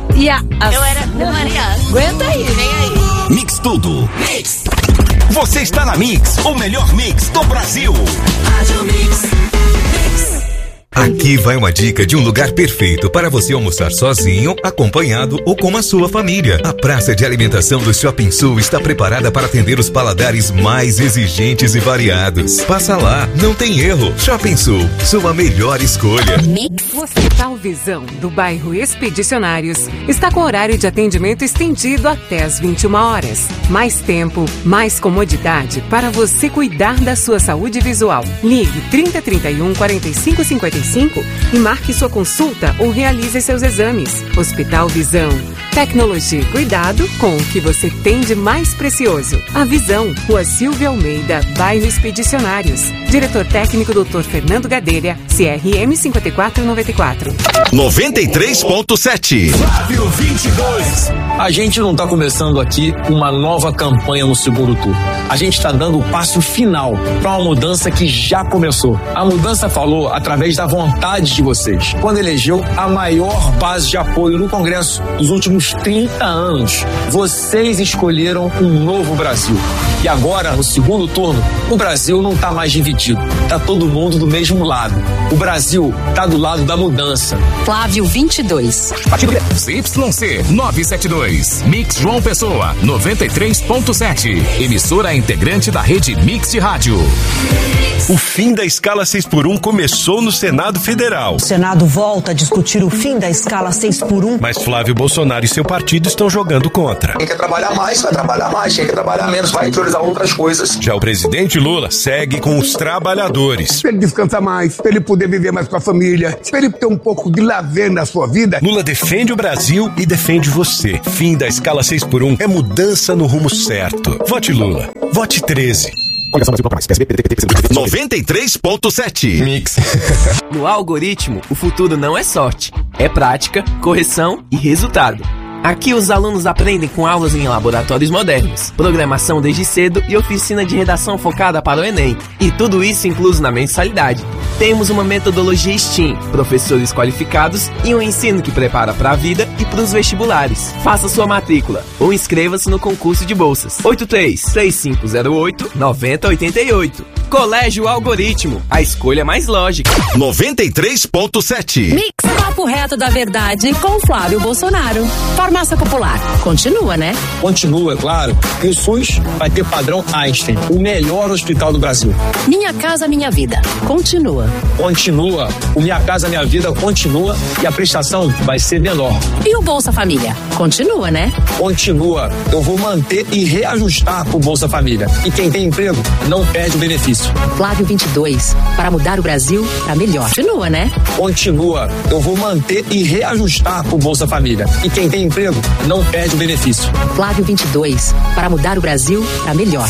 Eu era Maria. Aguenta aí. Vem aí. Mix Tudo. Mix. Você está na Mix, o melhor mix do Brasil. Rádio Mix. Aqui vai uma dica de um lugar perfeito para você almoçar sozinho, acompanhado ou com a sua família. A praça de alimentação do Shopping Sul está preparada para atender os paladares mais exigentes e variados. Passa lá, não tem erro. Shopping Sul, sua melhor escolha. O Hospital Visão, do bairro Expedicionários, está com horário de atendimento estendido até às 21 horas. Mais tempo, mais comodidade para você cuidar da sua saúde visual. Ligue 3031 4555 e marque sua consulta ou realize seus exames. Hospital Visão. Tecnologia e cuidado com o que você tem de mais precioso. A Visão, Rua Silvia Almeida, bairro Expedicionários. Diretor técnico Dr. Fernando Gadelha, CRM 5494. 93.7. Flávio 22. A gente não está começando aqui uma nova campanha no segundo turno. A gente está dando o passo final para uma mudança que já começou. A mudança falou através da vontade de vocês, quando elegeu a maior base de apoio no Congresso dos últimos 30 anos. Vocês escolheram um novo Brasil. E agora, no segundo turno, o Brasil não está mais dividido. Está todo mundo do mesmo lado. O Brasil está do lado da mudança. Flávio 22. ZYC 972. Mix João Pessoa 93.7. Emissora integrante da rede Mix de Rádio. O fim da escala 6x1 começou no Senado Federal. O Senado volta a discutir o fim da escala 6x1. Mas Flávio Bolsonaro e seu partido estão jogando contra. Quem quer trabalhar mais, vai trabalhar mais. Quem quer trabalhar menos, vai priorizar outras coisas. Já o presidente Lula segue com os trabalhadores. Pra ele descansar mais, pra ele poder viver mais com a família, pra ele ter um pouco de lazer na sua vida. Lula defende o Brasil e defende você. Fim da escala 6x1 é mudança no rumo certo. Vote Lula. Vote 13. 93.7 Mix. No algoritmo, o futuro não é sorte, é prática, correção e resultado. Aqui os alunos aprendem com aulas em laboratórios modernos, programação desde cedo e oficina de redação focada para o Enem. E tudo isso incluso na mensalidade. Temos uma metodologia STEAM, professores qualificados e um ensino que prepara para a vida e para os vestibulares. Faça sua matrícula ou inscreva-se no concurso de bolsas. 83-3508-9088. Colégio Algoritmo, a escolha mais lógica. 93.7 Mix. Papo reto da verdade com Flávio Bolsonaro. Farmácia Popular. Continua, né? Continua, claro. E o SUS vai ter padrão Einstein, o melhor hospital do Brasil. Minha Casa Minha Vida. Continua. Continua. O Minha Casa Minha Vida continua e a prestação vai ser menor. E o Bolsa Família? Continua, né? Continua. Eu vou manter e reajustar o Bolsa Família. E quem tem emprego não perde o benefício. Flávio 22. Para mudar o Brasil para melhor. Continua, né? Continua. Eu vou manter e reajustar o Bolsa Família. E quem tem emprego não perde o benefício. Flávio 22. Para mudar o Brasil para melhor.